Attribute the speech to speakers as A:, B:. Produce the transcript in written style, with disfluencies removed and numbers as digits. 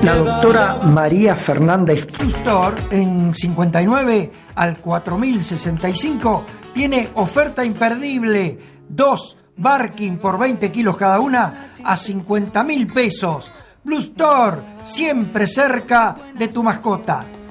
A: La doctora María Fernández
B: Store en 59 al 4065 tiene oferta imperdible. 2 Barking por 20 kilos cada una a 50.000 pesos. Blue Store, siempre cerca de tu mascota.